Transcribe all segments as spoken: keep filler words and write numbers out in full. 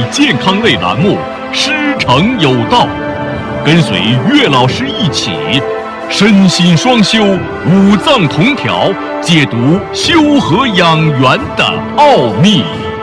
健康类栏目《师承有道》，跟随岳老师一起身心双修，五脏同调，解读修和养元的奥秘。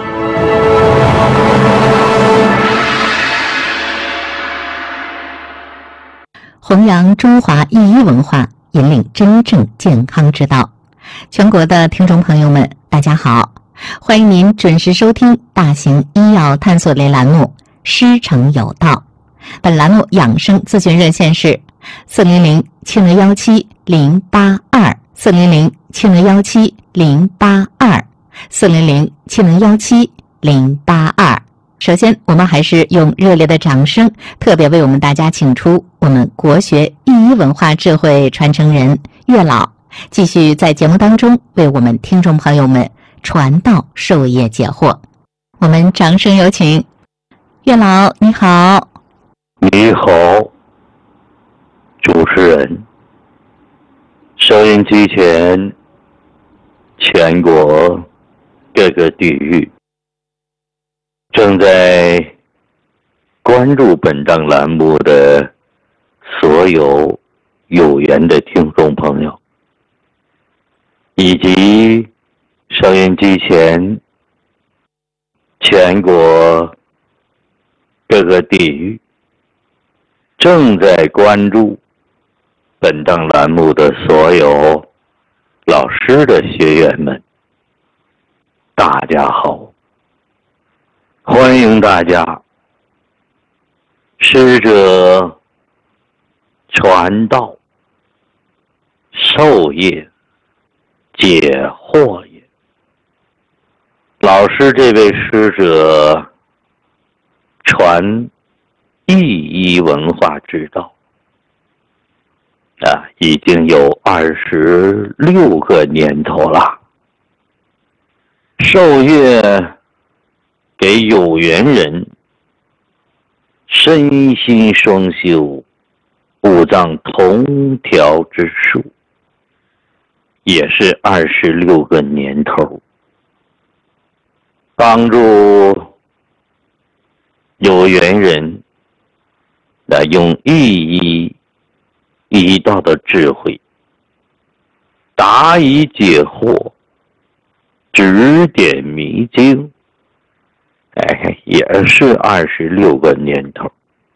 弘扬中华医医文化，引领真正健康之道。全国的听众朋友们，大家好，欢迎您准时收听大型医药探索类栏目《师承有道》。本栏目养生咨询热线是四零零七零幺七零八二四零零七零幺七零八二四零零七零幺七零八二。首先，我们还是用热烈的掌声，特别为我们大家请出我们国学医医文化智慧传承人岳老，继续在节目当中为我们听众朋友们传道授业解惑。我们掌声有请岳老，你好。 你好，主持人，收音机前全国各个地域正在关注本档栏目的所有有缘的听众朋友，以及收音机前全国各个地域正在关注本档栏目的所有老师的学员们，大家好，欢迎大家师者传道授业解惑也。老师这位师者传医医文化之道啊，已经有二十六个年头了，授业给有缘人身心双修，五脏同调之术，也是二十六个年头，帮助有缘人来用医医医道的智慧答疑解惑，指点迷津，哎，也是二十六个年头。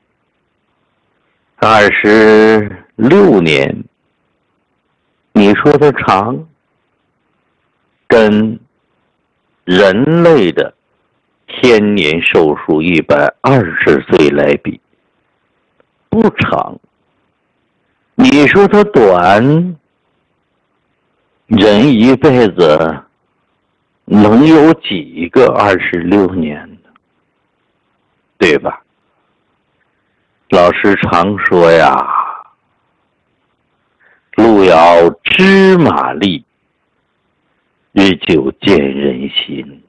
二十六年，你说的长，跟人类的天年寿数一百二十岁来比，不长。你说它短，人一辈子能有几个二十六年呢？对吧？老师常说呀，路遥知马力，日久见人心。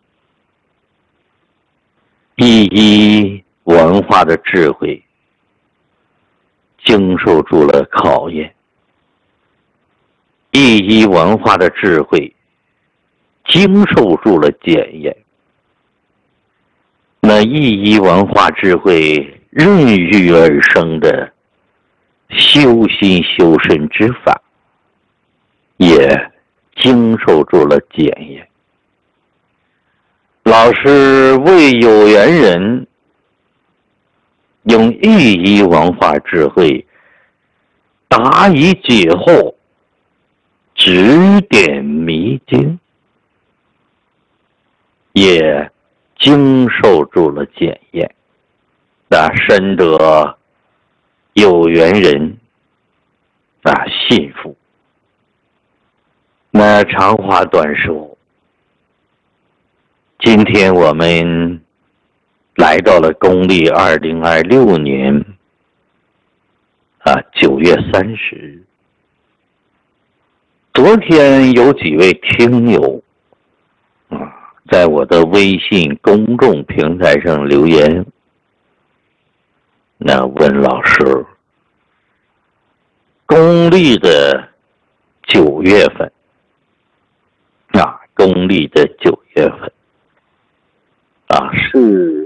医医文化的智慧经受住了考验，医医文化的智慧经受住了检验。那医医文化智慧孕育而生的修心修身之法，也经受住了检验。老师为有缘人用医医文化智慧答疑解惑，指点迷津，也经受住了检验。那深得有缘人啊信服。那长话短说，今天我们来到了公历二零二六年啊九月三十日。昨天有几位听友啊在我的微信公众平台上留言，那问老师，公历的九月份啊，公历的九月份啊，是